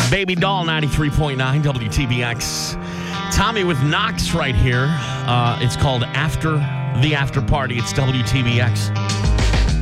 Baby Doll 93.9 WTBX. Tommy with Knox right here. It's called After the After Party. It's WTBX.